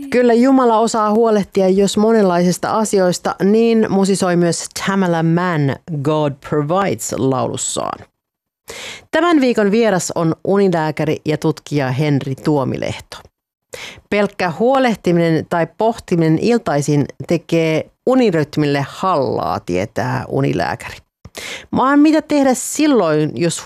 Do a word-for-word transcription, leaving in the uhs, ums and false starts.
Kyllä Jumala osaa huolehtia jos monenlaisista asioista, niin musisoi myös Tamala Mann God Provides -laulussaan. Tämän viikon vieras on unilääkäri ja tutkija Henri Tuomilehto. Pelkkä huolehtiminen tai pohtiminen iltaisin tekee unirytmille hallaa, tietää unilääkäri. Vaan mitä tehdä silloin, jos